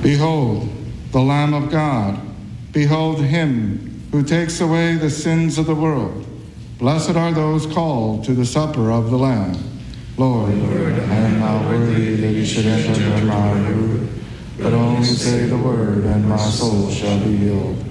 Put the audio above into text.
Behold, the Lamb of God. Behold him who takes away the sins of the world. Blessed are those called to the supper of the Lamb. Lord, I am not worthy that you should enter under my roof, but only say the word, and my soul shall be healed.